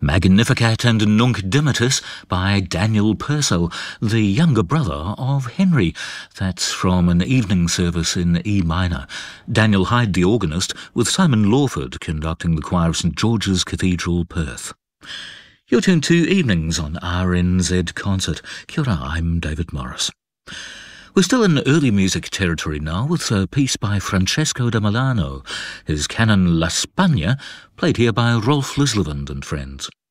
Magnificat and Nunc Dimittis by Daniel Purcell, the younger brother of Henry. That's from an evening service in E minor. Daniel Hyde, the organist, with Simon Lawford conducting the choir of St George's Cathedral, Perth. You're tuned to Evenings on RNZ Concert. Kia ora, I'm David Morris. We're still in early music territory now with a piece by Francesco da Milano, his canon La Spagna, played here by Rolf Lislevand and friends.